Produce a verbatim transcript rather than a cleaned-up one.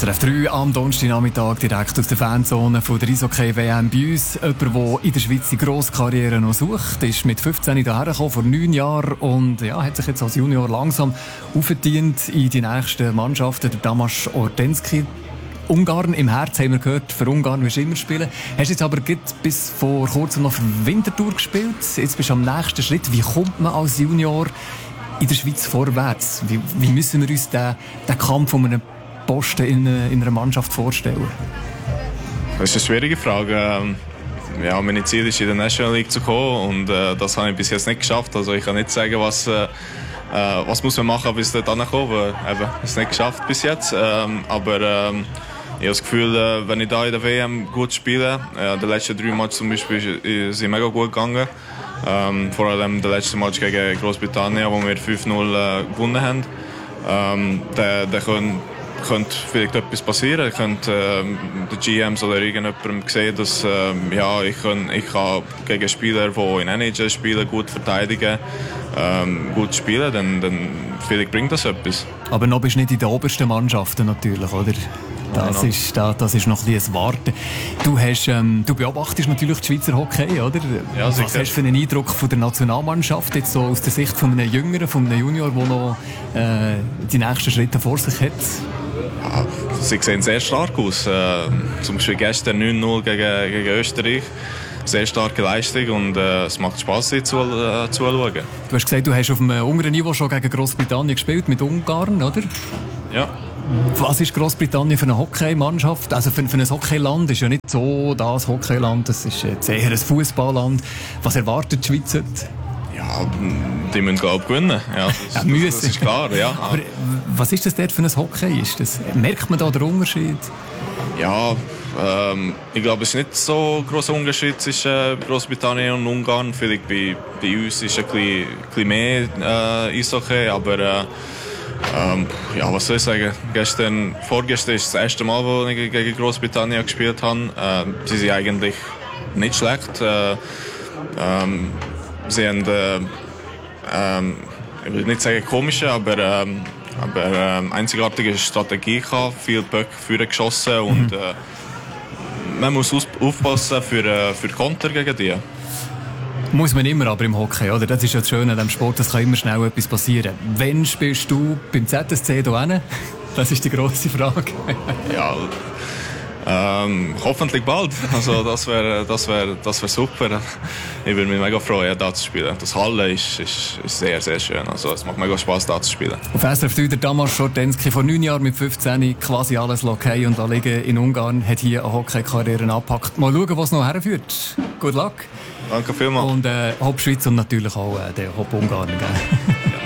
S R F drei am Donnerstagnachmittag direkt aus der Fanzone von der Eishockey-W M bei uns. Jemand, der in der Schweiz die grosse Karriere noch sucht, ist mit fünfzehn hierher gekommen, vor neun Jahren, und ja, hat sich jetzt als Junior langsam aufgedient in die nächsten Mannschaften. Der Tamas Ordenski. Ungarn im Herz haben wir gehört, für Ungarn wirst du immer spielen. Hast du jetzt aber bis vor kurzem noch für Winterthur gespielt. Jetzt bist du am nächsten Schritt. Wie kommt man als Junior in der Schweiz vorwärts? Wie, wie müssen wir uns den, den Kampf um einen Posten in, in einer Mannschaft vorstellen? Das ist eine schwierige Frage. Ja, mein Ziel ist, in der National League zu kommen, und äh, das habe ich bis jetzt nicht geschafft. Also ich kann nicht sagen, was, äh, was muss man machen, bis dort ankommen. Eben, ich habe es nicht geschafft bis jetzt. Ähm, aber ähm, ich habe das Gefühl, äh, wenn ich da in der W M gut spiele, äh, die letzten drei Matches zum Beispiel sind mega gut gegangen. Ähm, vor allem der letzte Match gegen Großbritannien, wo wir fünf null äh, gewonnen haben. Ähm, der, der können könnte vielleicht etwas passieren. Ich könnte ähm, der G Ms oder irgendjemandem sehen, dass ähm, ja, ich, kann, ich kann gegen Spieler, die in N H L spielen, gut verteidigen, ähm, gut spielen, dann, dann vielleicht bringt das etwas. Aber noch bist du nicht in den obersten Mannschaften natürlich, oder? Das, Nein, ist, das, das ist noch ein bisschen ein Warten. Du, hast, ähm, du beobachtest natürlich die Schweizer Hockey, oder? Ja, was sicher. hast du für einen Eindruck von der Nationalmannschaft, jetzt so aus der Sicht von einem Jüngeren, von einem Junior, der noch äh, die nächsten Schritte vor sich hat? Ja, sie sehen sehr stark aus. Äh, zum Beispiel gestern neun null gegen, gegen Österreich. Sehr starke Leistung, und äh, es macht Spass, sie zu, äh, zuzuschauen. Du hast gesagt, du hast auf einem unteren Niveau schon gegen Großbritannien gespielt, mit Ungarn, oder? Ja. Was ist Großbritannien für eine Hockeymannschaft? Also für, für ein Hockeyland ist ja nicht so das Hockeyland, das ist jetzt eher ein Fußballland. Was erwartet die Schweiz heute? Ja, die müssen, glaube ich, gewinnen. Ja, das, ja, müssen. Das, das ist klar, ja. Aber was ist das dort für ein Hockey? Ist das, merkt man da den Unterschied? Ja, ähm, ich glaube, es ist nicht so ein grosser Unterschied zwischen Großbritannien und Ungarn. Vielleicht bei, bei uns ist ein bisschen, ein bisschen mehr äh, Eishockey, aber äh, ähm, ja, was soll ich sagen? Gestern, vorgestern ist das erste Mal, wo ich gegen Großbritannien gespielt habe. Äh, sie sind eigentlich nicht schlecht. Äh, ähm, sie haben, äh, ähm, ich will nicht sagen komische, aber, ähm, aber äh, einzigartige Strategie gehabt, viel Böcke vorne geschossen, mhm. und äh, man muss aufpassen für, äh, für Konter gegen die. Muss man immer, aber im Hockey, oder? Das ist ja das Schöne an diesem Sport, es kann immer schnell etwas passieren. Wann spielst du beim Z S C hier hin? Das ist die grosse Frage. Ja, ähm, hoffentlich bald. Also das wäre das wär, das wär super. Ich würde mich mega freuen, da zu spielen. Das Halle ist, ist, ist sehr, sehr schön. Also es macht mega Spass, da zu spielen. Auf S R F drei der Tamas Ordenski, vor neun Jahren mit fünfzehn quasi alles okay und da liegen in Ungarn, hat hier eine Hockey-Karriere angepackt. Mal schauen, was noch herführt. Good luck. Danke vielmals. Und äh, Hop Schweiz und natürlich auch äh, der Hop Ungarn.